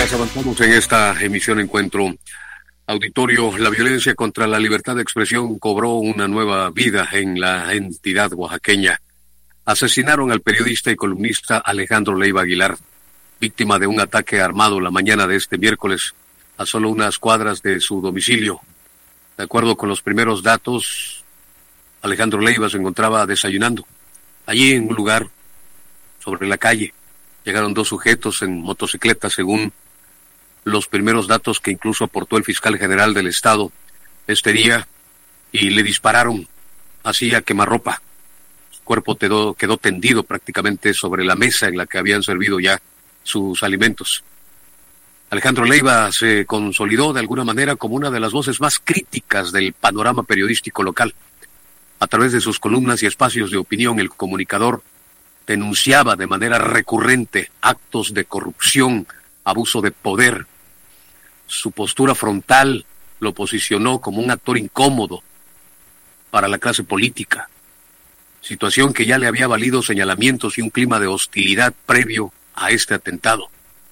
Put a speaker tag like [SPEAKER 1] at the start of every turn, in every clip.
[SPEAKER 1] días, avanzamos en esta emisión Encuentro Auditorio. La violencia contra la libertad de expresión cobró una nueva vida en la entidad oaxaqueña. Asesinaron al periodista y columnista Alejandro Leiva Aguilar, víctima de un ataque armado la mañana de este miércoles a solo unas cuadras de su domicilio. De acuerdo con los primeros datos, Alejandro Leiva se encontraba desayunando allí en un lugar sobre la calle. Llegaron dos sujetos en motocicleta, según los primeros datos que incluso aportó el fiscal general del estado este día, y le dispararon así a quemarropa. Su cuerpo quedó tendido prácticamente sobre la mesa en la que habían servido ya sus alimentos. Alejandro Leiva se consolidó de alguna manera como una de las voces más críticas del panorama periodístico local. A través de sus columnas y espacios de opinión, el comunicador denunciaba de manera recurrente actos de corrupción, abuso de poder. Su postura frontal lo posicionó como un actor incómodo para la clase política, situación que ya le había valido señalamientos y un clima de hostilidad previo a este atentado.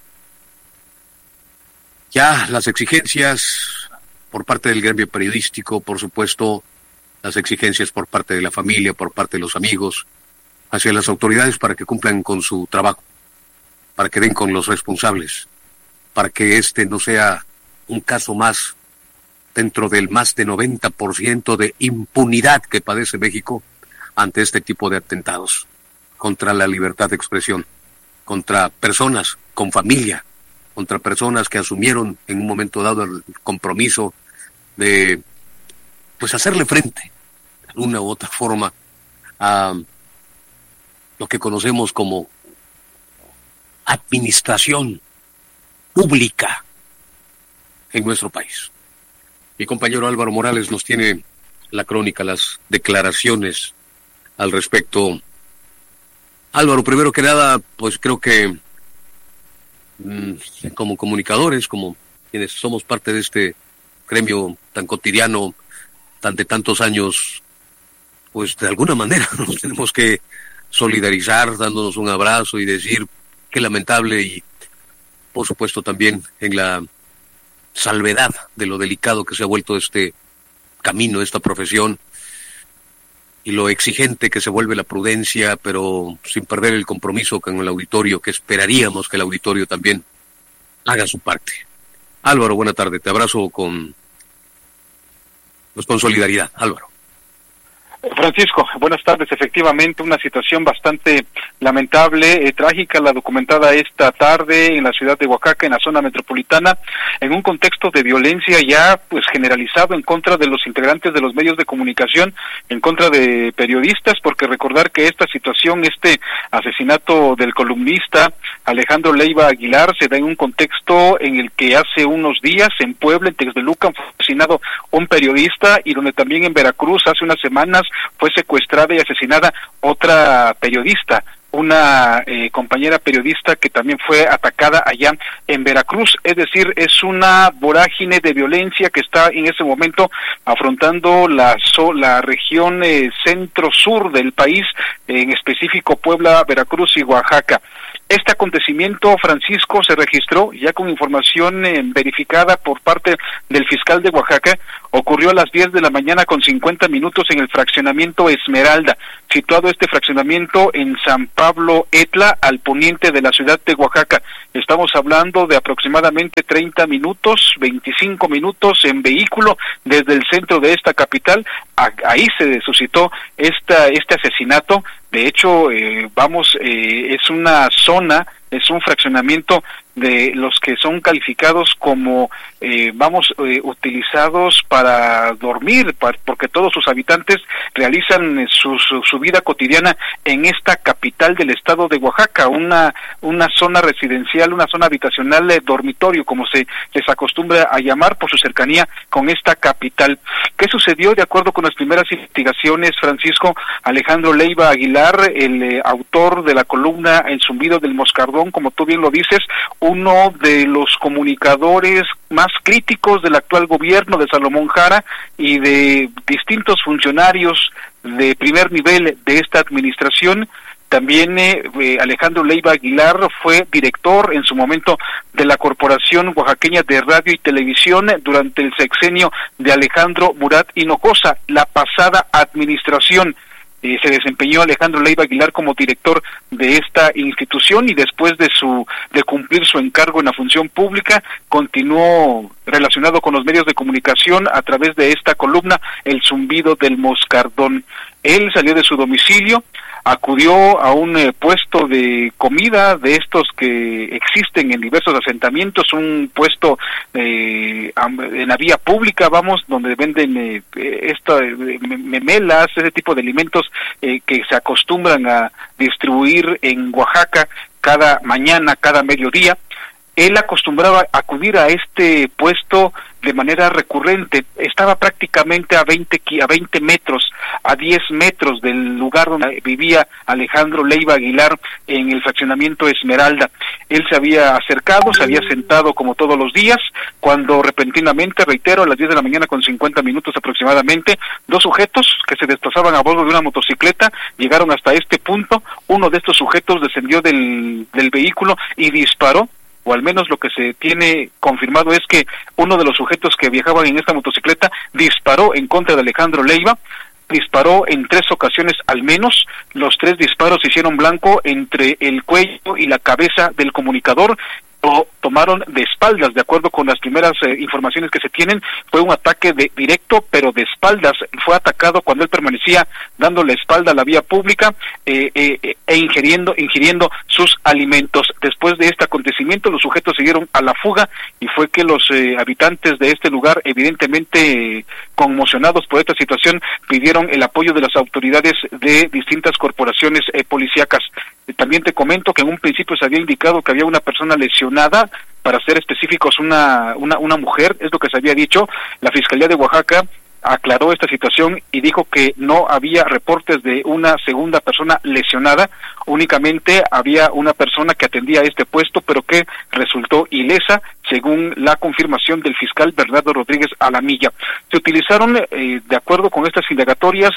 [SPEAKER 1] Ya las exigencias por parte del gremio periodístico, por supuesto, las exigencias por parte de la familia, por parte de los amigos, hacia las autoridades para que cumplan con su trabajo, para que den con los responsables, para que este no sea un caso más dentro del más de 90% de impunidad que padece México ante este tipo de atentados contra la libertad de expresión, contra personas con familia, contra personas que asumieron en un momento dado el compromiso de hacerle frente de una u otra forma a lo que conocemos como administración pública en nuestro país. Mi compañero Álvaro Morales nos tiene la crónica, las declaraciones al respecto. Álvaro, primero que nada, pues creo que como comunicadores, como quienes somos parte de este gremio tan cotidiano, de tantos años, pues de alguna manera nos tenemos que solidarizar, dándonos un abrazo y decir qué lamentable, y por supuesto también en la salvedad de lo delicado que se ha vuelto este camino, esta profesión, y lo exigente que se vuelve la prudencia, pero sin perder el compromiso con el auditorio, que esperaríamos que el auditorio también haga su parte. Álvaro, buena tarde, te abrazo con solidaridad. Álvaro.
[SPEAKER 2] Francisco, buenas tardes. Efectivamente, una situación bastante lamentable, trágica, la documentada esta tarde en la ciudad de Oaxaca, en la zona metropolitana, en un contexto de violencia ya generalizado en contra de los integrantes de los medios de comunicación, en contra de periodistas, porque recordar que esta situación, este asesinato del columnista Alejandro Leiva Aguilar, se da en un contexto en el que hace unos días en Puebla, en Texmelucan, fue asesinado un periodista, y donde también en Veracruz hace unas semanas fue secuestrada y asesinada otra periodista, una compañera periodista que también fue atacada allá en Veracruz. Es decir, es una vorágine de violencia que está en ese momento afrontando la región centro-sur del país, en específico Puebla, Veracruz y Oaxaca. Este acontecimiento, Francisco, se registró ya con información verificada por parte del fiscal de Oaxaca. Ocurrió a las 10 de la mañana con 50 minutos en el fraccionamiento Esmeralda, situado este fraccionamiento en San Pablo Etla, al poniente de la ciudad de Oaxaca. Estamos hablando de aproximadamente 30 minutos, 25 minutos en vehículo desde el centro de esta capital. Ahí se suscitó este asesinato. De hecho, es una zona, es un fraccionamiento de los que son calificados como utilizados para dormir, porque todos sus habitantes realizan su vida cotidiana en esta capital del estado de Oaxaca, una zona residencial, una zona habitacional, dormitorio, como se les acostumbra a llamar por su cercanía con esta capital. ¿Qué sucedió? De acuerdo con las primeras investigaciones, Francisco, Alejandro Leiva Aguilar, el autor de la columna El zumbido del moscardón, como tú bien lo dices, uno de los comunicadores más críticos del actual gobierno de Salomón Jara y de distintos funcionarios de primer nivel de esta administración, También Alejandro Leiva Aguilar fue director en su momento de la Corporación Oaxaqueña de Radio y Televisión durante el sexenio de Alejandro Murat Hinojosa, la pasada administración. Se desempeñó Alejandro Leiva Aguilar como director de esta institución y después de cumplir su encargo en la función pública, continuó relacionado con los medios de comunicación a través de esta columna, El zumbido del moscardón. Él salió de su domicilio, acudió a un puesto de comida de estos que existen en diversos asentamientos, un puesto en la vía pública, donde venden memelas, ese tipo de alimentos que se acostumbran a distribuir en Oaxaca cada mañana, cada mediodía. Él acostumbraba a acudir a este puesto de manera recurrente. Estaba prácticamente a 20 metros, a 10 metros del lugar donde vivía Alejandro Leiva Aguilar en el fraccionamiento Esmeralda. Él se había acercado, se había sentado como todos los días, cuando repentinamente, reitero, a las 10 de la mañana con 50 minutos aproximadamente, dos sujetos que se desplazaban a bordo de una motocicleta llegaron hasta este punto. Uno de estos sujetos descendió del vehículo y disparó, o al menos lo que se tiene confirmado es que uno de los sujetos que viajaban en esta motocicleta disparó en contra de Alejandro Leiva, disparó en 3 ocasiones al menos. Los 3 disparos se hicieron blanco entre el cuello y la cabeza del comunicador. Lo tomaron de espaldas, de acuerdo con las primeras informaciones que se tienen. Fue un ataque directo, pero de espaldas. Fue atacado cuando él permanecía dando la espalda a la vía pública ingiriendo sus alimentos. Después de este acontecimiento, los sujetos siguieron a la fuga y fue que los habitantes de este lugar, evidentemente conmocionados por esta situación, pidieron el apoyo de las autoridades de distintas corporaciones policíacas. También te comento que en un principio se había indicado que había una persona lesionada, para ser específicos una mujer, es lo que se había dicho. La Fiscalía de Oaxaca aclaró esta situación y dijo que no había reportes de una segunda persona lesionada, únicamente había una persona que atendía este puesto, pero que resultó ilesa, según la confirmación del fiscal Bernardo Rodríguez Alamilla. Se utilizaron, de acuerdo con estas indagatorias,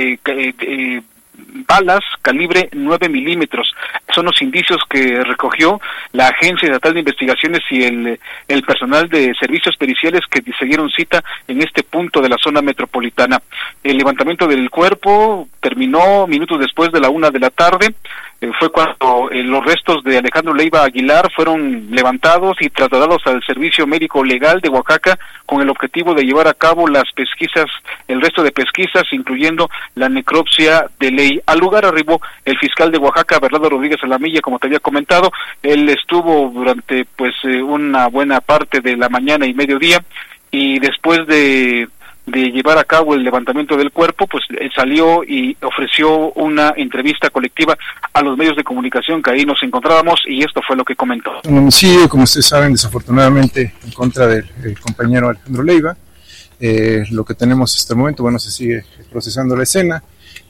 [SPEAKER 2] balas calibre 9 milímetros. Son los indicios que recogió la Agencia Estatal de Investigaciones y el personal de servicios periciales que se dieron cita en este punto de la zona metropolitana. El levantamiento del cuerpo terminó minutos después de la 1 de la tarde. Fue cuando los restos de Alejandro Leiva Aguilar fueron levantados y trasladados al Servicio Médico Legal de Oaxaca con el objetivo de llevar a cabo el resto de pesquisas, incluyendo la necropsia de ley. Al lugar arribó el fiscal de Oaxaca, Bernardo Rodríguez Alamilla, como te había comentado. Él estuvo durante una buena parte de la mañana y mediodía, y después de llevar a cabo el levantamiento del cuerpo, él salió y ofreció una entrevista colectiva a los medios de comunicación que ahí nos encontrábamos, y esto fue lo que comentó.
[SPEAKER 3] Un homicidio, como ustedes saben, desafortunadamente en contra del compañero Alejandro Leiva. Lo que tenemos hasta el momento, se sigue procesando la escena.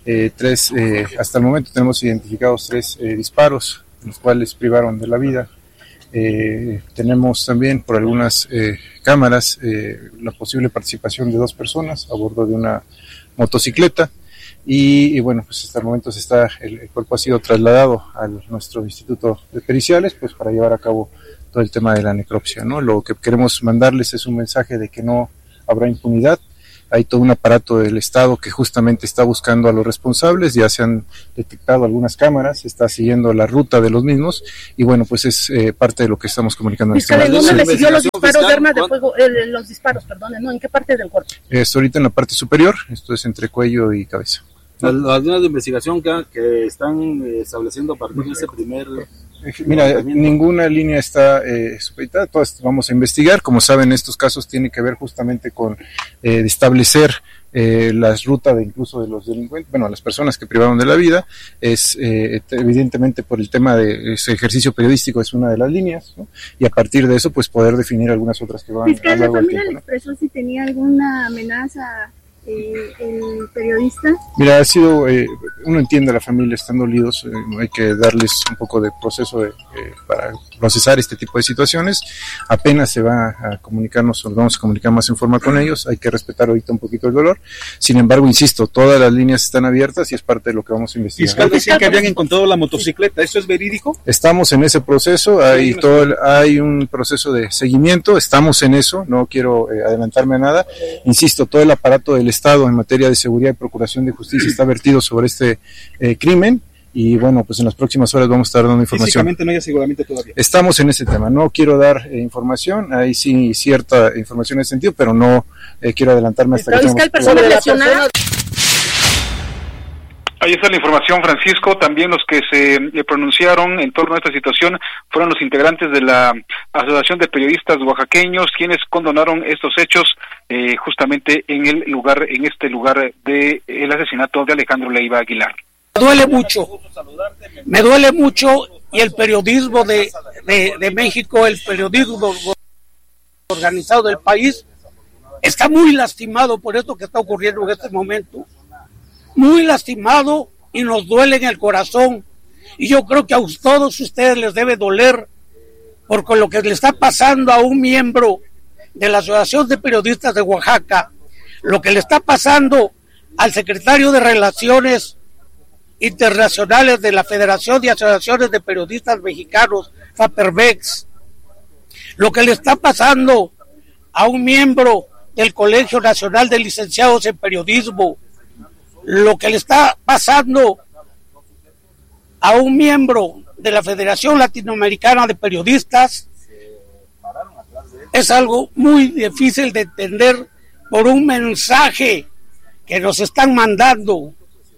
[SPEAKER 3] Hasta el momento tenemos identificados 3 disparos, los cuales privaron de la vida. Tenemos también por algunas cámaras la posible participación de 2 personas a bordo de una motocicleta, y hasta el momento el cuerpo ha sido trasladado a nuestro Instituto de Periciales para llevar a cabo todo el tema de la necropsia, ¿no? Lo que queremos mandarles es un mensaje de que no habrá impunidad. Hay todo un aparato del Estado que justamente está buscando a los responsables. Ya se han detectado algunas cámaras, se está siguiendo la ruta de los mismos, y es parte de lo que estamos comunicando.
[SPEAKER 4] Fiscal, ¿dónde recibió los disparos de armas de fuego? Los disparos, ¿en qué parte del cuerpo?
[SPEAKER 3] Ahorita en la parte superior, esto es entre cuello y cabeza.
[SPEAKER 5] Las líneas de investigación que están estableciendo a partir de ese primer...
[SPEAKER 3] Mira, ninguna línea está supeditada, todas vamos a investigar. Como saben, estos casos tienen que ver justamente con establecer las rutas incluso de los delincuentes, las personas que privaron de la vida. Es evidentemente por el tema de ese ejercicio periodístico, es una de las líneas, ¿no? Y a partir de eso poder definir algunas otras que van
[SPEAKER 4] a lo largo del tiempo. ¿La familia le expresó si tenía alguna amenaza el periodista?
[SPEAKER 3] Mira, ha sido, uno entiende a la familia, están dolidos, hay que darles un poco de proceso para procesar este tipo de situaciones. Apenas se va a comunicarnos, o vamos a comunicar más en forma con ellos. Hay que respetar ahorita un poquito el dolor. Sin embargo, insisto, todas las líneas están abiertas y es parte de lo que vamos a investigar.
[SPEAKER 5] Fiscal, decía que habían encontrado la motocicleta. ¿Eso es verídico?
[SPEAKER 3] Estamos en ese proceso. Hay un proceso de seguimiento. Estamos en eso. No quiero adelantarme a nada. Insisto, todo el aparato del Estado en materia de seguridad y procuración de justicia está vertido sobre este crimen. Y bueno, pues en las próximas horas vamos a estar dando información.
[SPEAKER 5] Físicamente no hay aseguramiento todavía.
[SPEAKER 3] Estamos en ese tema, no quiero dar información, hay sí cierta información en ese sentido, pero no quiero adelantarme hasta que tengamos...
[SPEAKER 2] Ahí está la información, Francisco. También los que se pronunciaron en torno a esta situación fueron los integrantes de la Asociación de Periodistas Oaxaqueños, quienes condonaron estos hechos justamente en este lugar de el asesinato de Alejandro Leiva Aguilar.
[SPEAKER 6] Me duele mucho, y el periodismo de México, el periodismo organizado del país, está muy lastimado por esto que está ocurriendo en este momento, muy lastimado, y nos duele en el corazón, y yo creo que a todos ustedes les debe doler, porque lo que le está pasando a un miembro de la Asociación de Periodistas de Oaxaca, lo que le está pasando al secretario de Relaciones Internacionales de la Federación de Asociaciones de Periodistas Mexicanos, FAPERMEX, lo que le está pasando a un miembro del Colegio Nacional de Licenciados en Periodismo, lo que le está pasando a un miembro de la Federación Latinoamericana de Periodistas, es algo muy difícil de entender por un mensaje que nos están mandando.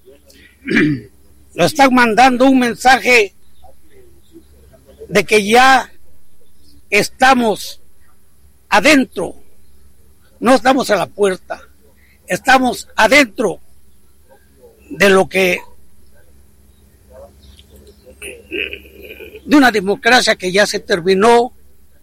[SPEAKER 6] Nos están mandando un mensaje de que ya estamos adentro, no estamos a la puerta, estamos adentro de lo que, de una democracia que ya se terminó,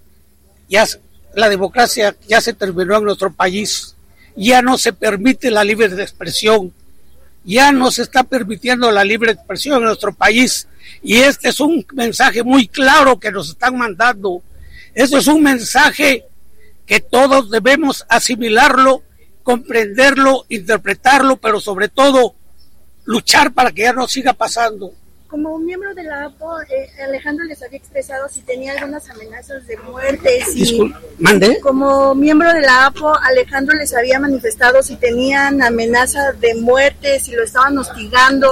[SPEAKER 6] la democracia ya se terminó en nuestro país, ya no se permite la libre expresión. Ya no se está permitiendo la libre expresión en nuestro país, y este es un mensaje muy claro que nos están mandando. Este es un mensaje que todos debemos asimilarlo, comprenderlo, interpretarlo, pero sobre todo luchar para que ya no siga pasando.
[SPEAKER 4] Como miembro de la APO, Alejandro les había expresado si tenía algunas amenazas de muerte.
[SPEAKER 6] ¿Mande?
[SPEAKER 4] Como miembro de la APO, Alejandro les había manifestado si tenían amenazas de muerte, si lo estaban hostigando,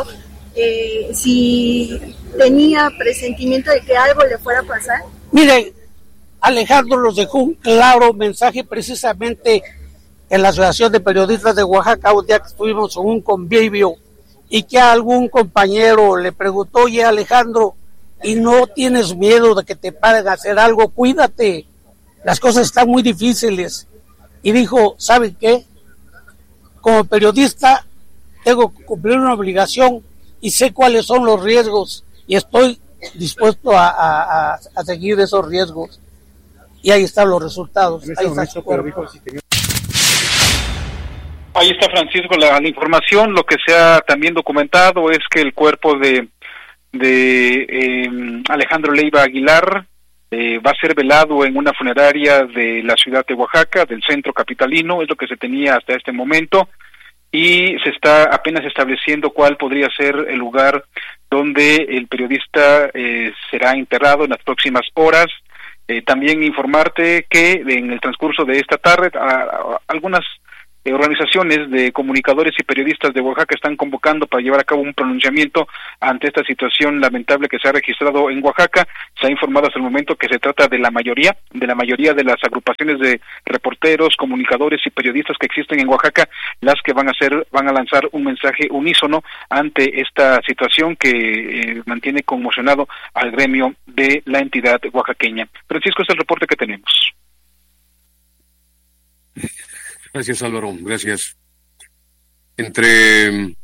[SPEAKER 4] si tenía presentimiento de que algo le fuera a pasar.
[SPEAKER 6] Miren, Alejandro nos dejó un claro mensaje precisamente en la Asociación de Periodistas de Oaxaca, un día que estuvimos en un convivio, y que a algún compañero le preguntó: oye, Alejandro, ¿y no tienes miedo de que te paren a hacer algo? Cuídate, las cosas están muy difíciles. Y dijo: ¿saben qué? Como periodista tengo que cumplir una obligación y sé cuáles son los riesgos, y estoy dispuesto a seguir esos riesgos. Y ahí están los resultados. Ahí está su cuerpo.
[SPEAKER 2] Ahí está, Francisco, la información. Lo que se ha también documentado es que el cuerpo de Alejandro Leiva Aguilar va a ser velado en una funeraria de la ciudad de Oaxaca, del centro capitalino. Es lo que se tenía hasta este momento, y se está apenas estableciendo cuál podría ser el lugar donde el periodista será enterrado en las próximas horas. También informarte que en el transcurso de esta tarde algunas organizaciones de comunicadores y periodistas de Oaxaca están convocando para llevar a cabo un pronunciamiento ante esta situación lamentable que se ha registrado en Oaxaca. Se ha informado hasta el momento que se trata de la mayoría de las agrupaciones de reporteros, comunicadores y periodistas que existen en Oaxaca, las que van a lanzar un mensaje unísono ante esta situación que mantiene conmocionado al gremio de la entidad oaxaqueña. Francisco, este es el reporte que tenemos.
[SPEAKER 1] Gracias, Álvaro, gracias. Entre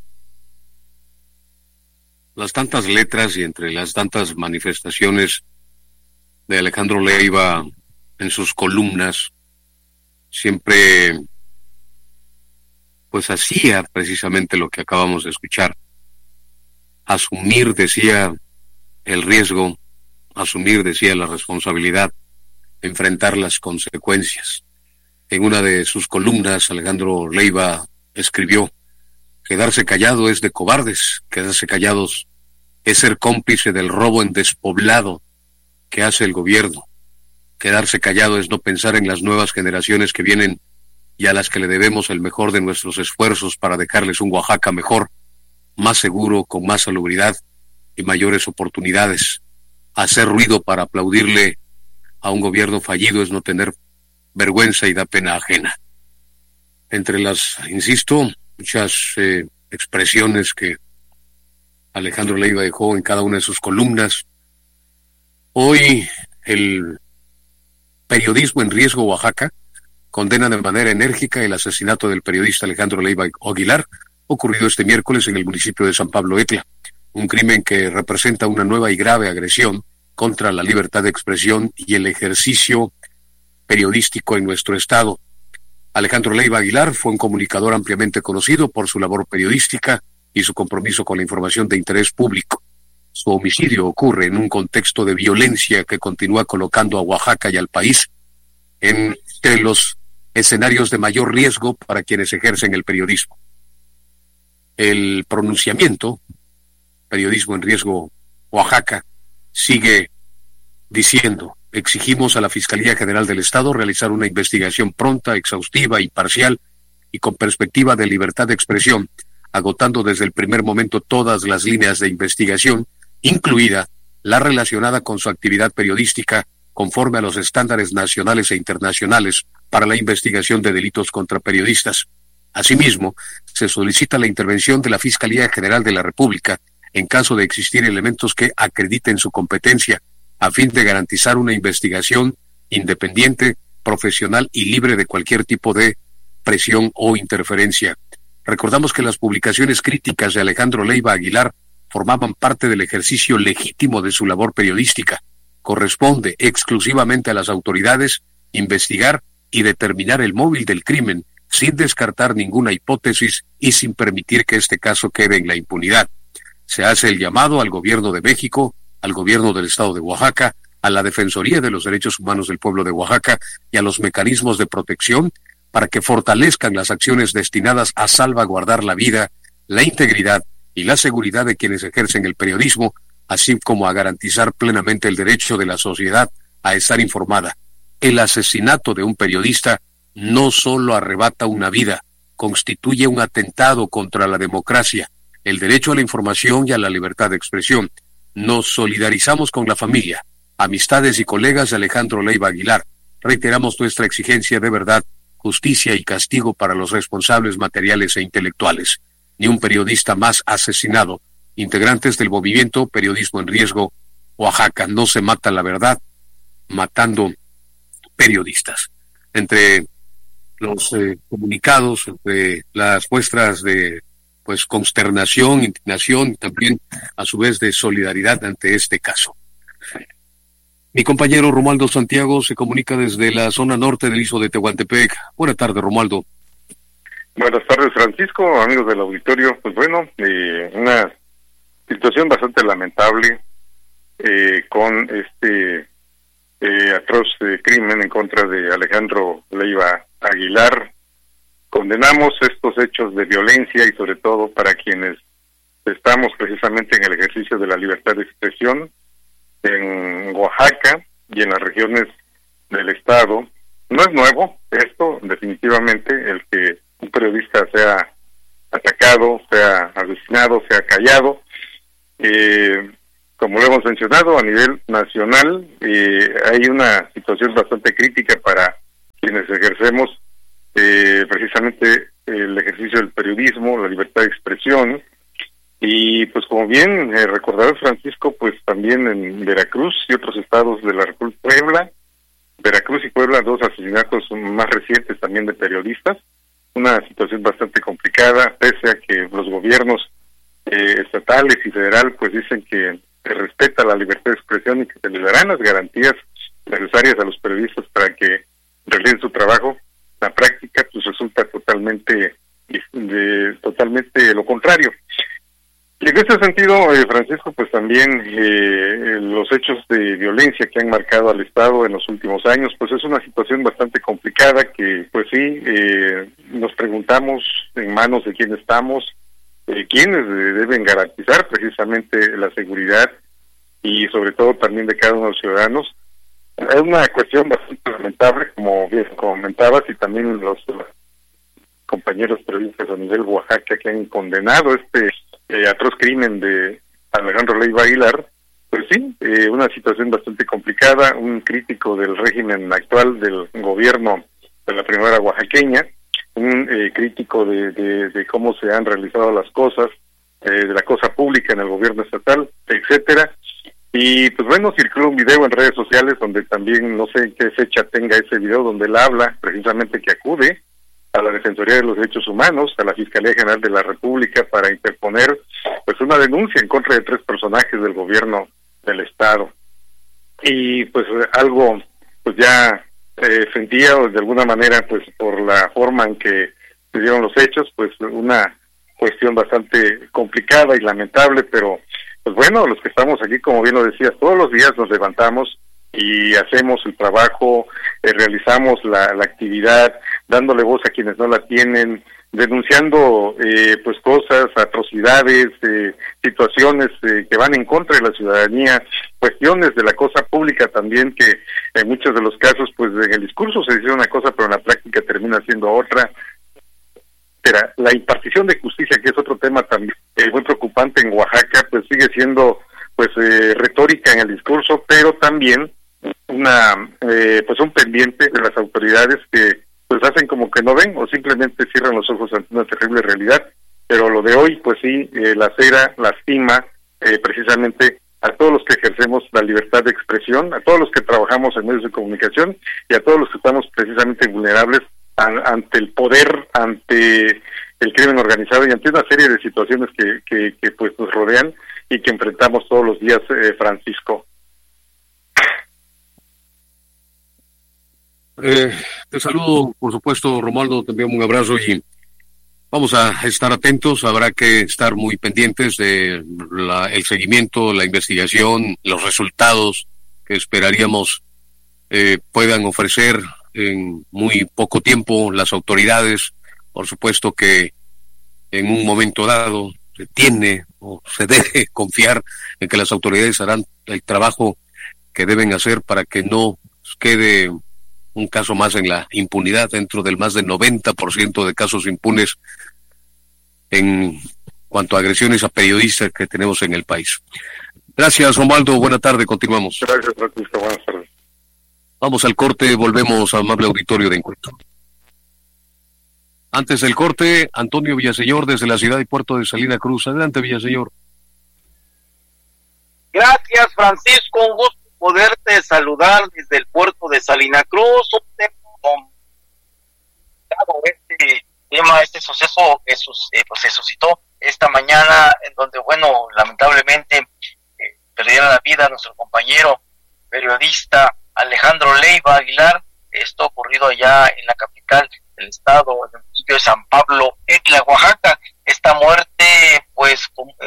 [SPEAKER 1] las tantas letras y entre las tantas manifestaciones de Alejandro Leiva en sus columnas, siempre pues hacía precisamente lo que acabamos de escuchar. Asumir, decía, el riesgo asumir, decía, la responsabilidad, enfrentar las consecuencias. En una de sus columnas, Alejandro Leiva escribió: quedarse callado es de cobardes, quedarse callados es ser cómplice del robo en despoblado que hace el gobierno. Quedarse callado es no pensar en las nuevas generaciones que vienen y a las que le debemos el mejor de nuestros esfuerzos para dejarles un Oaxaca mejor, más seguro, con más salubridad y mayores oportunidades. Hacer ruido para aplaudirle a un gobierno fallido es no tener vergüenza y da pena ajena. Entre las, insisto, muchas expresiones que Alejandro Leiva dejó en cada una de sus columnas, hoy el periodismo en riesgo Oaxaca condena de manera enérgica el asesinato del periodista Alejandro Leiva Aguilar, ocurrido este miércoles en el municipio de San Pablo Etla, un crimen que representa una nueva y grave agresión contra la libertad de expresión y el ejercicio periodístico en nuestro estado. Alejandro Leiva Aguilar fue un comunicador ampliamente conocido por su labor periodística y su compromiso con la información de interés público. Su homicidio ocurre en un contexto de violencia que continúa colocando a Oaxaca y al país entre los escenarios de mayor riesgo para quienes ejercen el periodismo. El pronunciamiento, Periodismo en Riesgo Oaxaca, sigue diciendo: exigimos a la Fiscalía General del Estado realizar una investigación pronta, exhaustiva, imparcial y con perspectiva de libertad de expresión, agotando desde el primer momento todas las líneas de investigación, incluida la relacionada con su actividad periodística, conforme a los estándares nacionales e internacionales para la investigación de delitos contra periodistas. Asimismo, se solicita la intervención de la Fiscalía General de la República en caso de existir elementos que acrediten su competencia, a fin de garantizar una investigación independiente, profesional y libre de cualquier tipo de presión o interferencia. Recordamos que las publicaciones críticas de Alejandro Leiva Aguilar formaban parte del ejercicio legítimo de su labor periodística. Corresponde exclusivamente a las autoridades investigar y determinar el móvil del crimen, sin descartar ninguna hipótesis y sin permitir que este caso quede en la impunidad. Se hace el llamado al Gobierno de México, al Gobierno del Estado de Oaxaca, a la Defensoría de los Derechos Humanos del Pueblo de Oaxaca y a los mecanismos de protección para que fortalezcan las acciones destinadas a salvaguardar la vida, la integridad y la seguridad de quienes ejercen el periodismo, así como a garantizar plenamente el derecho de la sociedad a estar informada. El asesinato de un periodista no solo arrebata una vida, constituye un atentado contra la democracia, el derecho a la información y a la libertad de expresión. Nos solidarizamos con la familia, amistades y colegas de Alejandro Leiva Aguilar. Reiteramos nuestra exigencia de verdad, justicia y castigo para los responsables materiales e intelectuales. Ni un periodista más asesinado. Integrantes del movimiento Periodismo en Riesgo Oaxaca. No se mata la verdad matando periodistas. Entre los comunicados, entre las muestras de consternación, indignación y también a su vez de solidaridad ante este caso. Mi compañero Romualdo Santiago se comunica desde la zona norte del istmo de Tehuantepec. Buenas tardes, Romualdo.
[SPEAKER 7] Buenas tardes, Francisco, amigos del auditorio. Pues bueno, una situación bastante lamentable con este atroz crimen en contra de Alejandro Leiva Aguilar. Condenamos estos hechos de violencia y sobre todo para quienes estamos precisamente en el ejercicio de la libertad de expresión en Oaxaca y en las regiones del estado. No es nuevo esto, definitivamente, el que un periodista sea atacado, sea asesinado, sea callado. Como lo hemos mencionado, a nivel nacional hay una situación bastante crítica para quienes ejercemos precisamente el ejercicio del periodismo, la libertad de expresión. Y pues como bien recordarás, Francisco, pues también en Veracruz y otros estados de la República, Puebla, Veracruz y Puebla, dos asesinatos más recientes también de periodistas. Una situación bastante complicada, pese a que los gobiernos estatales y federal pues dicen que se respeta la libertad de expresión y que se les darán las garantías necesarias a los periodistas para que realicen su trabajo. La práctica pues resulta totalmente lo contrario. Y en este sentido, Francisco, pues también los hechos de violencia que han marcado al Estado en los últimos años, pues es una situación bastante complicada que, pues sí, nos preguntamos en manos de quién estamos, quiénes deben garantizar precisamente la seguridad y sobre todo también de cada uno de los ciudadanos. Es una cuestión bastante lamentable, como bien comentabas, y también los compañeros periodistas a nivel Oaxaca que han condenado este atroz crimen de Alejandro Leiva Aguilar. Pues sí, una situación bastante complicada, un crítico del régimen actual del gobierno de la primera oaxaqueña, un crítico de cómo se han realizado las cosas, de la cosa pública en el gobierno estatal, etcétera. Y pues bueno, circuló un video en redes sociales donde también, no sé en qué fecha tenga ese video, donde él habla precisamente que acude a la Defensoría de los Derechos Humanos, a la Fiscalía General de la República para interponer pues una denuncia en contra de 3 personajes del gobierno del Estado. Y pues algo pues ya sentía de alguna manera pues por la forma en que se dieron los hechos, pues una cuestión bastante complicada y lamentable, pero pues bueno, los que estamos aquí, como bien lo decías, todos los días nos levantamos y hacemos el trabajo, realizamos la actividad, dándole voz a quienes no la tienen, denunciando pues cosas, atrocidades, situaciones que van en contra de la ciudadanía, cuestiones de la cosa pública también, que en muchos de los casos pues en el discurso se dice una cosa pero en la práctica termina siendo otra. Pero la impartición de justicia, que es otro tema también muy preocupante en Oaxaca, pues sigue siendo pues retórica en el discurso, pero también pues un pendiente de las autoridades que pues hacen como que no ven o simplemente cierran los ojos ante una terrible realidad. Pero lo de hoy pues sí lacera, lastima precisamente a todos los que ejercemos la libertad de expresión, a todos los que trabajamos en medios de comunicación y a todos los que estamos precisamente vulnerables ante el poder, ante el crimen organizado y ante una serie de situaciones que pues nos rodean y que enfrentamos todos los días, Francisco.
[SPEAKER 1] Te saludo, por supuesto, Romualdo, te envío un abrazo y vamos a estar atentos. Habrá que estar muy pendientes de el seguimiento, la investigación, los resultados que esperaríamos puedan ofrecer en muy poco tiempo las autoridades. Por supuesto que en un momento dado se tiene o se debe confiar en que las autoridades harán el trabajo que deben hacer para que no quede un caso más en la impunidad dentro del más del 90% de casos impunes en cuanto a agresiones a periodistas que tenemos en el país. Gracias, Romualdo. Buena tarde. Continuamos.
[SPEAKER 7] Gracias, Francisco. Buenas tardes.
[SPEAKER 1] Vamos al corte, volvemos a amable auditorio de Encuentro. Antes del corte, Antonio Villaseñor desde la ciudad y puerto de Salina Cruz. Adelante, Villaseñor.
[SPEAKER 8] Gracias, Francisco. Un gusto poderte saludar desde el puerto de Salina Cruz. Este suceso que pues se suscitó esta mañana, en donde, bueno, lamentablemente perdiera la vida nuestro compañero periodista Alejandro Leiva Aguilar. Esto ocurrido allá en la capital del estado, en el municipio de San Pablo, Etla, Oaxaca. Esta muerte, pues,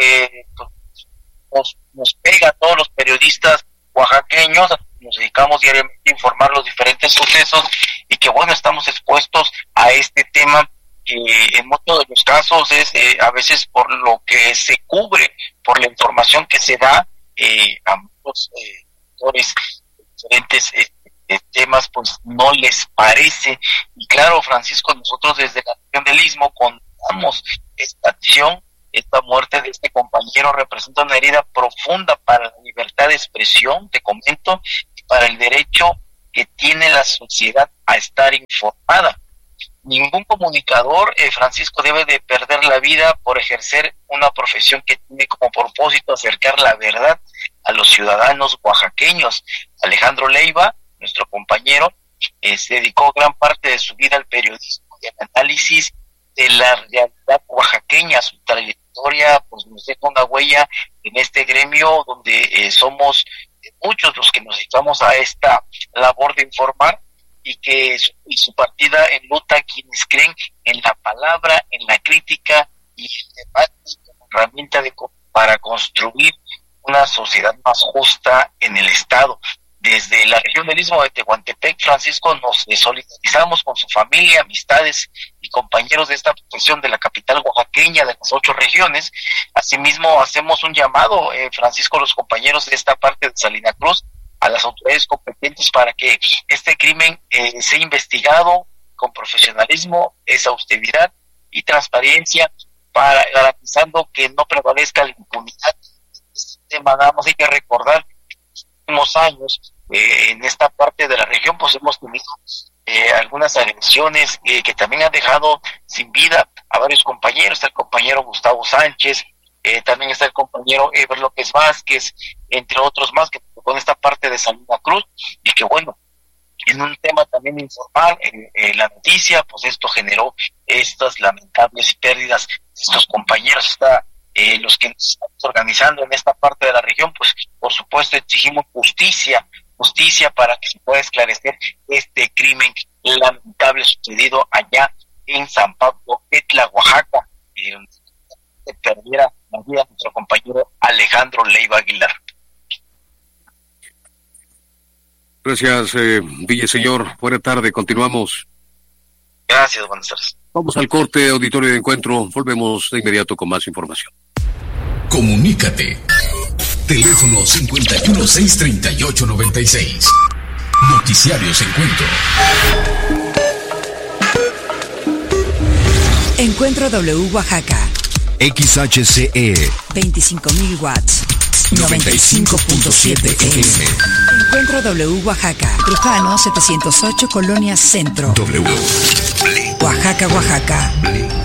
[SPEAKER 8] nos pega a todos los periodistas oaxaqueños. Nos dedicamos diariamente a informar los diferentes sucesos y que, bueno, estamos expuestos a este tema que en muchos de los casos es a veces por lo que se cubre, por la información que se da a muchos actores diferentes temas, pues no les parece. Y claro, Francisco, nosotros desde la región del Istmo condenamos esta acción. Esta muerte de este compañero representa una herida profunda para la libertad de expresión, te comento, y para el derecho que tiene la sociedad a estar informada. Ningún comunicador, Francisco, debe de perder la vida por ejercer una profesión que tiene como propósito acercar la verdad a los ciudadanos oaxaqueños. Alejandro Leiva, nuestro compañero, se dedicó gran parte de su vida al periodismo y al análisis de la realidad oaxaqueña. Su trayectoria pues nos deja una huella en este gremio donde somos muchos los que nos dedicamos a esta labor de informar, y su partida enluta a quienes creen en la palabra, en la crítica y el debate como herramienta de comunicación para construir una sociedad más justa en el Estado. Desde la región del Istmo de Tehuantepec, Francisco, nos solidarizamos con su familia, amistades y compañeros de esta profesión de la capital oaxaqueña, de las 8 regiones. Asimismo, hacemos un llamado, Francisco, los compañeros de esta parte de Salina Cruz, a las autoridades competentes para que este crimen sea investigado con profesionalismo, exhaustividad y transparencia, para garantizando que no prevalezca la impunidad. Este tema, nada más hay que recordar que en los últimos años en esta parte de la región pues hemos tenido algunas agresiones que también han dejado sin vida a varios compañeros. Está el compañero Gustavo Sánchez, también está el compañero Eber López Vázquez, entre otros más, que con esta parte de Salina Cruz, y que bueno, en un tema también informal, la noticia, pues esto generó estas lamentables pérdidas de estos compañeros. Los que nos estamos organizando en esta parte de la región, pues por supuesto exigimos justicia para que se pueda esclarecer este crimen lamentable sucedido allá en San Pablo, Etla, Oaxaca, donde se perdiera la vida de nuestro compañero Alejandro Leiva Aguilar.
[SPEAKER 1] Gracias, Villaseñor. Buena tarde, continuamos.
[SPEAKER 8] Gracias, buenas tardes.
[SPEAKER 1] Vamos al corte, auditorio de encuentro. Volvemos de inmediato con más información.
[SPEAKER 9] Comunícate. Teléfono 5163896. Noticiarios Encuentro.
[SPEAKER 10] Encuentro W Oaxaca.
[SPEAKER 9] XHCE
[SPEAKER 10] 25.000 watts. 95.7 FM. Encuentro W Oaxaca. Trujano 708, Colonia Centro.
[SPEAKER 9] W.
[SPEAKER 10] Oaxaca, Oaxaca.